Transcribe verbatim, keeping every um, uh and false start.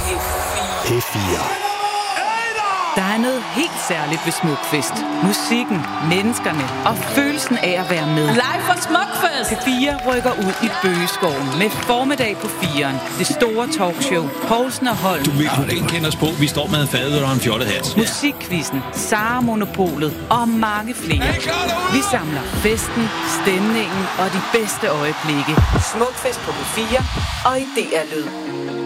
P fire. Der er noget helt særligt ved Smukfest. Musikken, menneskerne og følelsen af at være med. Live fra Smukfest! P fire rykker ud i Bøgeskoven med formiddag på firen. Det store talkshow. Poulsen og Holm. Du vil ikke kende os på. Vi står med en fadøl og en fjollehat. Musikquizzen, Sara Monopolet og mange flere. Vi samler festen, stemningen og de bedste øjeblikke. Smukfest på P fire og i D R Lyd.